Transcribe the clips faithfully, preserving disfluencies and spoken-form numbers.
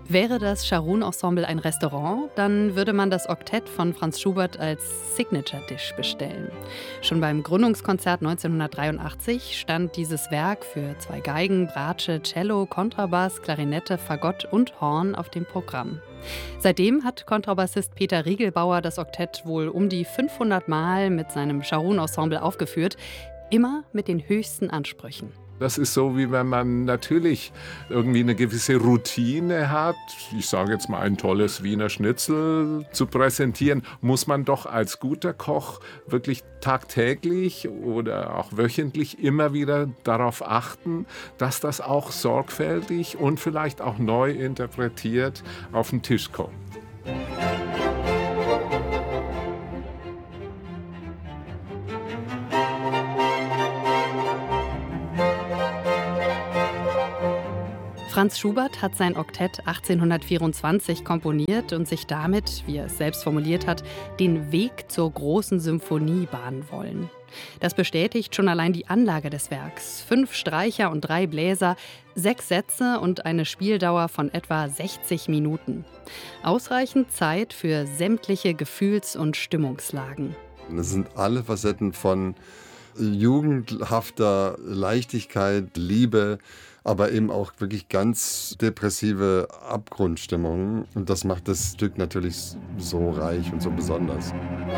Wäre das Scharoun-Ensemble ein Restaurant, dann würde man das Oktett von Franz Schubert als Signature-Dish bestellen. Schon beim Gründungskonzert neunzehnhundertdreiundachtzig stand dieses Werk für zwei Geigen, Bratsche, Cello, Kontrabass, Klarinette, Fagott und Horn auf dem Programm. Seitdem hat Kontrabassist Peter Riegelbauer das Oktett wohl um die fünfhundert Mal mit seinem Scharoun-Ensemble aufgeführt, immer mit den höchsten Ansprüchen. Das ist so, wie wenn man natürlich irgendwie eine gewisse Routine hat. Ich sage jetzt mal, ein tolles Wiener Schnitzel zu präsentieren, muss man doch als guter Koch wirklich tagtäglich oder auch wöchentlich immer wieder darauf achten, dass das auch sorgfältig und vielleicht auch neu interpretiert auf den Tisch kommt. Franz Schubert hat sein Oktett achtzehnhundertvierundzwanzig komponiert und sich damit, wie er es selbst formuliert hat, den Weg zur großen Symphonie bahnen wollen. Das bestätigt schon allein die Anlage des Werks. Fünf Streicher und drei Bläser, sechs Sätze und eine Spieldauer von etwa sechzig Minuten. Ausreichend Zeit für sämtliche Gefühls- und Stimmungslagen. Das sind alle Facetten von jugendhafter Leichtigkeit, Liebe, aber eben auch wirklich ganz depressive Abgrundstimmungen. Und das macht das Stück natürlich so reich und so besonders.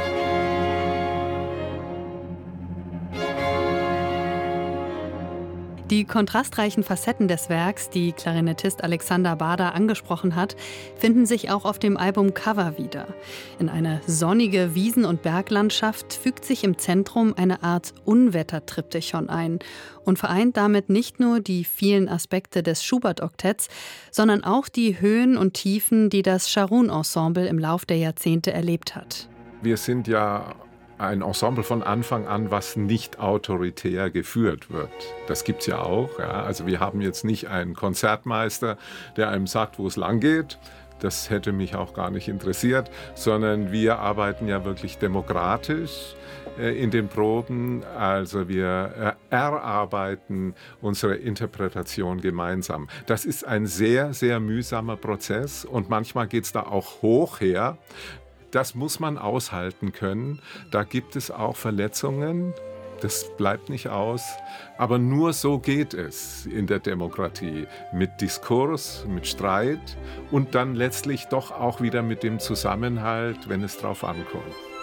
Die kontrastreichen Facetten des Werks, die Klarinettist Alexander Bada angesprochen hat, finden sich auch auf dem Albumcover wieder. In eine sonnige Wiesen- und Berglandschaft fügt sich im Zentrum eine Art Unwettertriptychon ein und vereint damit nicht nur die vielen Aspekte des Schubert-Oktetts, sondern auch die Höhen und Tiefen, die das Scharoun-Ensemble im Lauf der Jahrzehnte erlebt hat. Wir sind ja ein Ensemble von Anfang an, was nicht autoritär geführt wird. Das gibt es ja auch. Ja. Also wir haben jetzt nicht einen Konzertmeister, der einem sagt, wo es lang geht. Das hätte mich auch gar nicht interessiert, sondern wir arbeiten ja wirklich demokratisch äh, in den Proben. Also wir äh, erarbeiten unsere Interpretation gemeinsam. Das ist ein sehr, sehr mühsamer Prozess und manchmal geht es da auch hoch her. Das muss man aushalten können. Da gibt es auch Verletzungen. Das bleibt nicht aus. Aber nur so geht es in der Demokratie. Mit Diskurs, mit Streit und dann letztlich doch auch wieder mit dem Zusammenhalt, wenn es drauf ankommt.